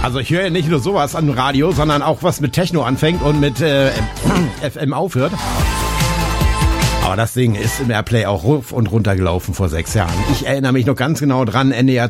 Also ich höre ja nicht nur sowas am Radio, sondern auch was mit Techno anfängt und mit FM aufhört. Aber das Ding ist im Airplay auch rauf und runter gelaufen vor 6 Jahren. Ich erinnere mich noch ganz genau dran, NDR